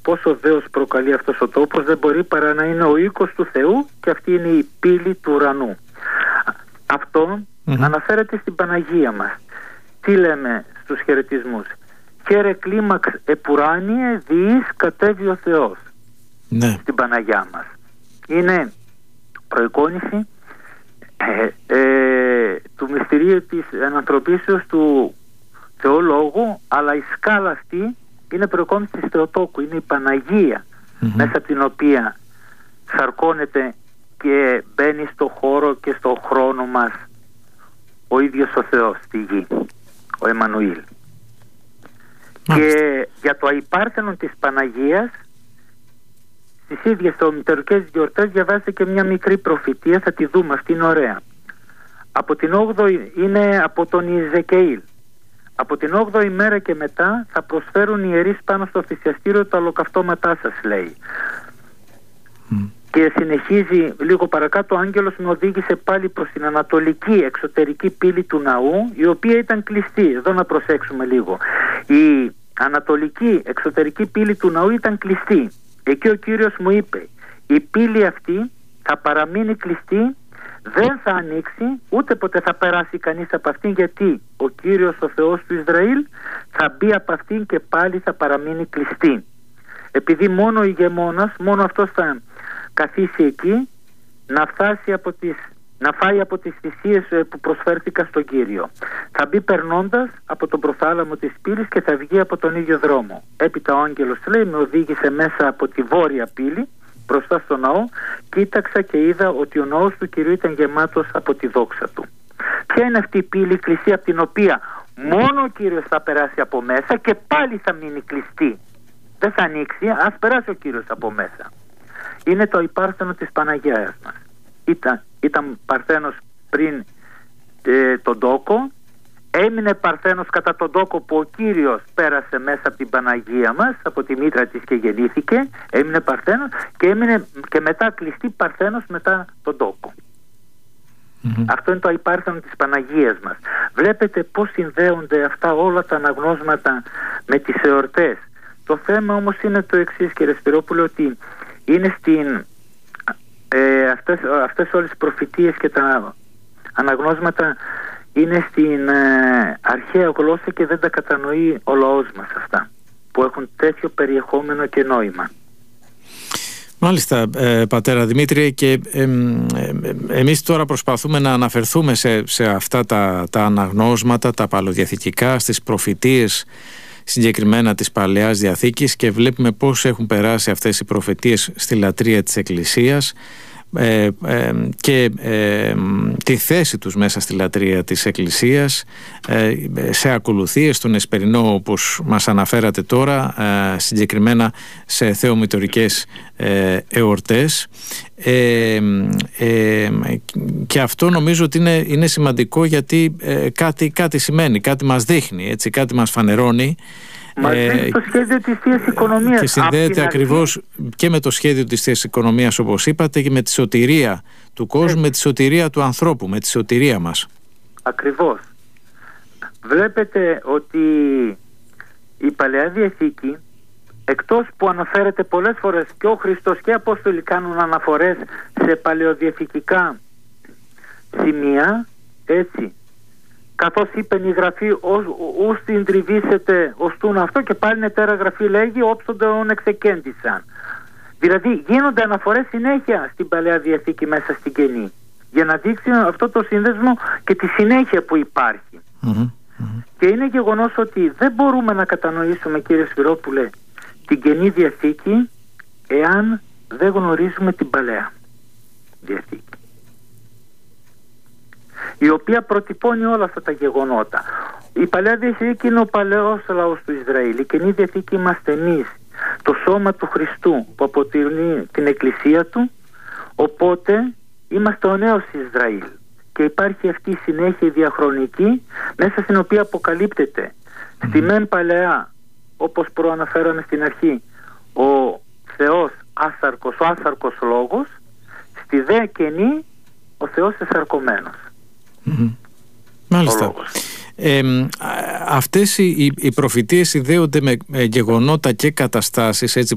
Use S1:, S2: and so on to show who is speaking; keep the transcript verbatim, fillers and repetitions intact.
S1: πόσο δέος προκαλεί αυτός ο τόπος δεν μπορεί παρά να είναι ο οίκος του Θεού και αυτή είναι η πύλη του ουρανού. Αυτό mm-hmm. αναφέρεται στην Παναγία μας. Τι λέμε στους χαιρετισμούς? Χαίρε κλίμαξ επουράνιε διείς κατέβει ο Θεός. Ναι. Στην Παναγιά μας. Είναι προεικόνηση ε, ε, του μυστηρίου της ενανθρωπίσεως του Θεού Λόγου, αλλά η σκάλα αυτή είναι προεικόνηση της Θεοτόκου, είναι η Παναγία mm-hmm. μέσα από την οποία σαρκώνεται και μπαίνει στο χώρο και στο χρόνο μας ο ίδιος ο Θεός στη γη, ο Εμμανουήλ. Και για το αϊπάρθενον της Παναγίας στις ίδιες θεομητερικές γιορτές διαβάζεται και μια μικρή προφητεία, θα τη δούμε, αυτή είναι ωραία. Από την όγδοη είναι από τον Ιεζεκεήλ. Από την όγδοη μέρα και μετά θα προσφέρουν οι ιερείς πάνω στο θυσιαστήριο τα ολοκαυτώματά σας, λέει. Mm. Και συνεχίζει λίγο παρακάτω, ο άγγελος με οδήγησε πάλι προς την ανατολική εξωτερική πύλη του ναού, η οποία ήταν κλειστή. Εδώ να προσέξουμε λίγο. Η ανατολική εξωτερική πύλη του ναού ήταν κλειστή. Εκεί ο Κύριος μου είπε, η πύλη αυτή θα παραμείνει κλειστή, δεν θα ανοίξει, ούτε ποτέ θα περάσει κανείς από αυτήν, γιατί ο Κύριος ο Θεός του Ισραήλ θα μπει από αυτήν και πάλι θα παραμείνει κλειστή. Επειδή μόνο ο ηγεμόνας, μόνο αυτός θα καθίσει εκεί να φτάσει από τις, να φάει από τις θυσίες που προσφέρθηκαν στον Κύριο. Θα μπει περνώντας από τον προθάλαμο της πύλης και θα βγει από τον ίδιο δρόμο. Έπειτα ο άγγελος, λέει, με οδήγησε μέσα από τη βόρεια πύλη μπροστά στο ναό, κοίταξα και είδα ότι ο ναός του Κυρίου ήταν γεμάτος από τη δόξα του. Ποια είναι αυτή η πύλη κλειστή, από την οποία μόνο ο Κύριος θα περάσει από μέσα και πάλι θα μείνει κλειστή? Δεν θα ανοίξει, ας περάσει ο Κύριος από μέσα. Είναι το υπάρθενο της Παναγίας μας. Ήταν, ήταν παρθένος πριν ε, τον τόκο, έμεινε παρθένος κατά τον τόκο που ο Κύριος πέρασε μέσα από την Παναγία μας, από τη μήτρα της και γεννήθηκε, έμεινε παρθένος και έμεινε και μετά κλειστή παρθένος μετά τον τόκο. Mm-hmm. Αυτό είναι το υπάρθενο της Παναγίας μας. Βλέπετε πώς συνδέονται αυτά όλα τα αναγνώσματα με τις εορτές. Το θέμα όμως είναι το εξής, κύριε Σπυρόπουλε, ότι είναι στην ε, αυτές, αυτές όλες τις προφητείες και τα αναγνώσματα είναι στην ε, αρχαία γλώσσα και δεν τα κατανοεί ο λαός μας αυτά, που έχουν τέτοιο περιεχόμενο και νόημα.
S2: Μάλιστα, ε, πατέρα Δημήτρη, και ε, ε, εμείς τώρα προσπαθούμε να αναφερθούμε σε, σε αυτά τα, τα αναγνώσματα, τα παλαιοδιαθηκικά, στις προφητείες συγκεκριμένα της Παλαιάς Διαθήκης, και βλέπουμε πώς έχουν περάσει αυτές οι προφητείες στη λατρεία της Εκκλησίας ε, ε, και ε, τη θέση τους μέσα στη λατρεία της Εκκλησίας ε, σε ακολουθίες στον Εσπερινό, όπως μας αναφέρατε τώρα, ε, συγκεκριμένα σε θεομητορικές ε, εορτές ε, ε, και αυτό νομίζω ότι είναι, είναι σημαντικό, γιατί ε, κάτι, κάτι σημαίνει, κάτι μας δείχνει, έτσι, κάτι μας φανερώνει.
S1: Μας δείχνει το σχέδιο της Θείας Οικονομίας.
S2: Και συνδέεται ακριβώς και με το σχέδιο της Θείας Οικονομίας, όπως είπατε, και με τη σωτηρία του κόσμου, έτσι, με τη σωτηρία του ανθρώπου, με τη σωτηρία μας. Ακριβώς.
S1: Βλέπετε ότι η Παλαιά Διαθήκη, εκτός που αναφέρεται πολλές φορές και ο Χριστός και οι Απόστολοι κάνουν αναφορές σε παλαιοδιαθηκικά σημεία, έτσι, καθώς είπε η Γραφή, ους την τριβήσετε ωστούν αυτό, και πάλι νετέρα Γραφή λέγει όψονται ον εξεκέντησαν. Δηλαδή γίνονται αναφορές συνέχεια στην Παλαιά Διαθήκη μέσα στην Καινή, για να δείξει αυτό το σύνδεσμο και τη συνέχεια που υπάρχει. Mm-hmm. Mm-hmm. Και είναι γεγονός ότι δεν μπορούμε να κατανοήσουμε, κύριε Σφυρόπουλε, την Καινή Διαθήκη εάν δεν γνωρίζουμε την Παλαιά Διαθήκη, η οποία προτυπώνει όλα αυτά τα γεγονότα. Η Παλαιά Διαθήκη είναι ο παλαιός λαός του Ισραήλ. Η Καινή Διαθήκη είμαστε εμείς, το σώμα του Χριστού που αποτελεί την Εκκλησία του, οπότε είμαστε ο νέος Ισραήλ. Και υπάρχει αυτή η συνέχεια διαχρονική, μέσα στην οποία αποκαλύπτεται στη μεν Παλαιά, όπως προαναφέραμε στην αρχή, ο Θεός άσαρκος, ο άσαρκος λόγος, στη δε Καινή ο Θεός εσαρκωμένος.
S2: Mm-hmm. Μάλιστα. Ε, αυτές οι, οι, οι προφητείες συνδέονται με, με γεγονότα και καταστάσεις, έτσι,